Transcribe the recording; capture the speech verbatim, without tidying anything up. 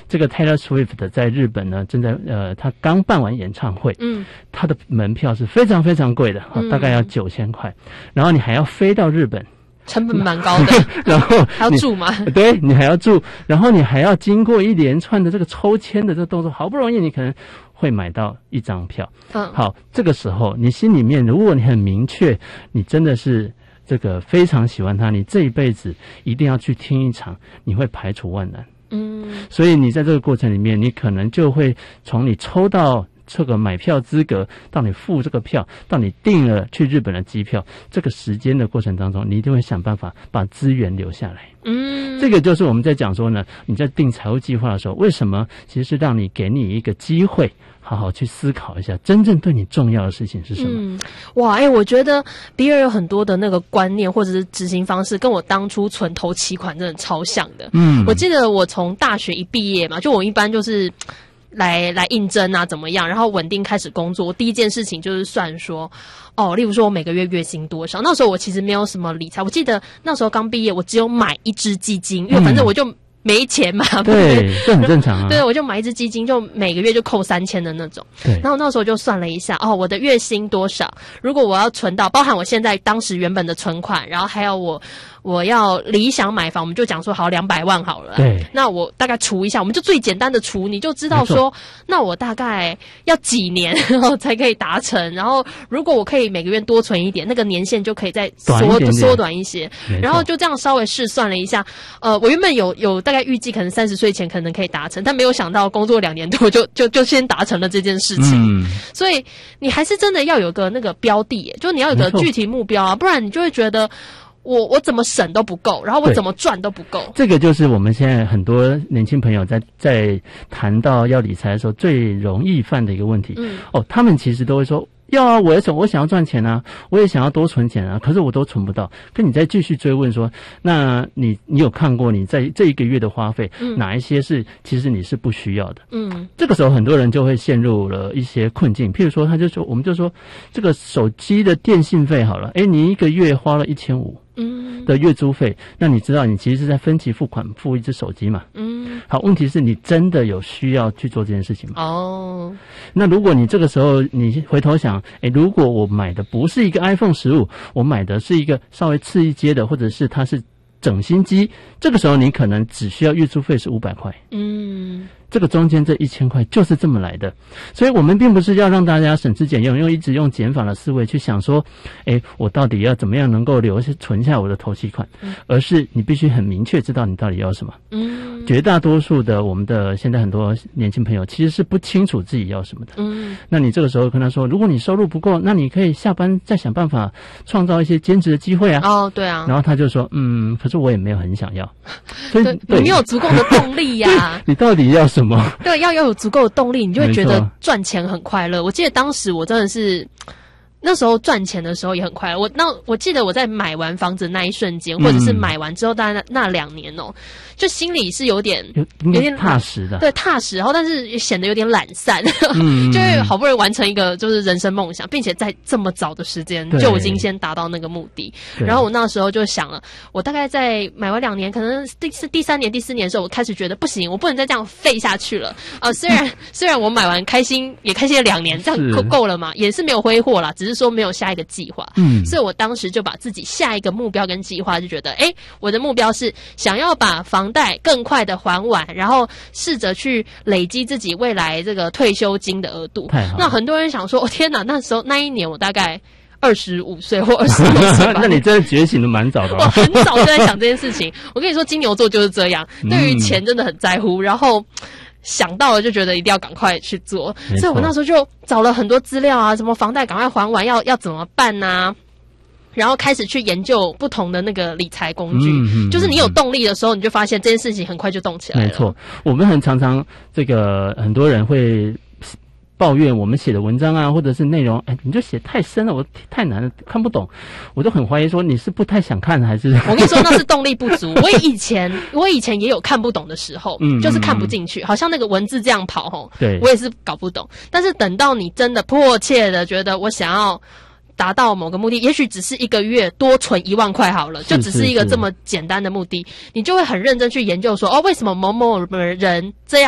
这个 Taylor Swift 在日本呢，正在呃，他刚办完演唱会，嗯，他的门票是非常非常贵的，嗯、大概要九千块，然后你还要飞到日本。 成本蛮高的， 然后还要住吗？ 对，你还要住，然后你还要经过一连串的这个抽签的这个动作，好不容易你可能会买到一张票。嗯，好，这个时候你心里面，如果你很明确，你真的是这个非常喜欢他，你这一辈子一定要去听一场，你会排除万难。嗯，所以你在这个过程里面，你可能就会从你抽到这个买票资格到你付这个票，到你订了去日本的机票，这个时间的过程当中，你一定会想办法把资源留下来。嗯，这个就是我们在讲说呢，你在定财务计划的时候，为什么其实是让你给你一个机会，好好去思考一下，真正对你重要的事情是什么？ 嗯，哇，哎、欸，我觉得比尔有很多的那个观念或者是执行方式，跟我当初存头期款真的超像的。嗯，我记得我从大学一毕业嘛，就我一般就是来来应征啊，怎么样，然后稳定开始工作。我第一件事情就是算说，哦，例如说我每个月月薪多少。那时候我其实没有什么理财，我记得那时候刚毕业，我只有买一支基金，因为反正我就没钱嘛， 对，这很正常啊。 对，我就买一支基金，就每个月就扣三千的那种。对，然后那时候就算了一下，哦，我的月薪多少？如果我要存到，包含我现在当时原本的存款，然后还有我我要理想买房，我们就讲说好两百万好了。对，那我大概除一下，我们就最简单的除，你就知道说，那我大概要几年然后才可以达成。然后如果我可以每个月多存一点，那个年限就可以再缩短缩短一些。然后就这样稍微试算了一下，呃，我原本有有大概预计可能三十岁前可能可以达成，但没有想到工作两年多就就就先达成了这件事情。嗯，所以你还是真的要有个那个标的耶，就你要有个具体目标啊，不然你就会觉得。我我怎么省都不够，然后我怎么赚都不够。 这个就是我们现在很多年轻朋友在在谈到要理财的时候最容易犯的一个问题。嗯，哦，他们其实都会说。要啊，我也想，我想要赚钱啊，我也想要多存钱啊，可是我都存不到。跟你再继续追问说，那你你有看过你在这一个月的花费，嗯、哪一些是其实你是不需要的？嗯，这个时候很多人就会陷入了一些困境。譬如说，他就说，我们就说这个手机的电信费好了，诶，你一个月花了一千五。嗯，的月租费，那你知道你其实是在分期付款付一只手机嘛？嗯，好，问题是你真的有需要去做这件事情吗？哦，那如果你这个时候你回头想，诶，如果我买的不是一个 iPhone 十五，我买的是一个稍微次一阶的，或者是它是整新机，这个时候你可能只需要月租费是五百块。嗯。这个中间这一千块就是这么来的，所以我们并不是要让大家省吃俭用，用一直用减法的思维去想说，诶，我到底要怎么样能够留下存下我的头期款，嗯、而是你必须很明确知道你到底要什么。嗯，绝大多数的我们的现在很多年轻朋友其实是不清楚自己要什么的。嗯，那你这个时候跟他说，如果你收入不够，那你可以下班再想办法创造一些兼职的机会啊。 哦，对啊。 然后他就说，嗯，可是我也没有很想要，所以对你没有足够的动力呀、啊。 你到底要什么？什么？ 对，要要有足够的动力，你就会觉得赚钱很快乐。我记得当时我真的是那时候赚钱的时候也很快乐。我那我记得我在买完房子那一瞬间，或者是买完之后，大概那那两年哦，就心里是有点有有点踏实的， 对，踏实，然后但是也显得有点懒散，嗯、就是好不容易完成一个就是人生梦想，并且在这么早的时间就已经先达到那个目的。然后我那时候就想了，我大概在买完两年，可能第是第三年、第四年的时候，我开始觉得不行，我不能再这样废下去了。啊、呃，虽然虽然我买完开心，也开心了两年，这样够够了嘛，也是没有挥霍啦，只是说没有下一个计划。嗯，所以我当时就把自己下一个目标跟计划，就觉得，哎，我的目标是想要把房贷更快的还完，然后试着去累积自己未来这个退休金的额度。那很多人想说，哦天哪，那时候那一年我大概二十五岁或二十六岁吧。 那你真的觉醒的蛮早的、啊。 我很早就在想这件事情。我跟你说，金牛座就是这样，对于钱真的很在乎，然后想到了就觉得一定要赶快去做。所以我那时候就找了很多资料啊，什么房贷赶快还完要要怎么办啊，然后开始去研究不同的那个理财工具。嗯嗯、就是你有动力的时候，你就发现这件事情很快就动起来了。 没错，我们很常常这个很多人会抱怨我们写的文章啊，或者是内容，哎，你就写太深了，我太难了，看不懂。我就很怀疑说你是不太想看还是？ 我跟你说那是动力不足。我以前我以前也有看不懂的时候，嗯，就是看不进去，好像那个文字这样跑吼，对，我也是搞不懂。但是等到你真的迫切的觉得我想要达到某个目的，也许只是一个月多存一万块好了，就只是一个这么简单的目的，你就会很认真去研究说，哦，为什么某某人这样